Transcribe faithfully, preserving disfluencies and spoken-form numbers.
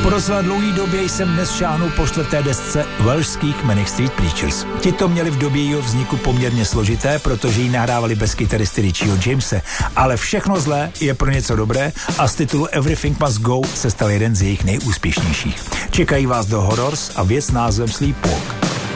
Po docela dlouhé době jsem dnes šáhnul po čtvrté desce velšských Manic Street Preachers. Ti to měli v době jeho vzniku poměrně složité, protože ji nahrávali bez kytaristy Richieho Jamese, ale všechno zlé je pro něco dobré a z titulu Everything Must Go se stal jeden z jejich nejúspěšnějších. Čekají vás The Horrors a věc názvem Sleepwalk.